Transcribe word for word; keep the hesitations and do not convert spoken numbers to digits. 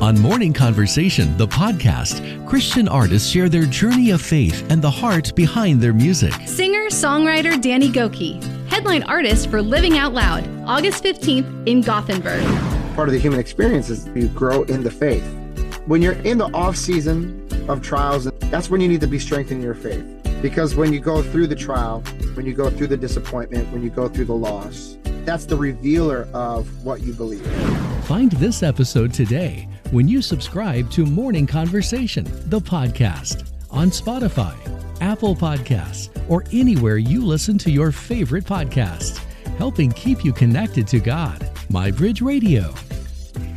On Morning Conversation, the podcast, Christian artists share their journey of faith and the heart behind their music. Singer-songwriter Danny Gokey, headline artist for Living Out Loud, August fifteenth in Gothenburg. Part of the human experience is you grow in the faith. When you're in the off-season of trials, that's when you need to be strengthening your faith. Because when you go through the trial, when you go through the disappointment, when you go through the loss, that's the revealer of what you believe. Find this episode today when you subscribe to Morning Conversation, the podcast, on Spotify, Apple Podcasts, or anywhere you listen to your favorite podcasts, helping keep you connected to God. MyBridge Radio,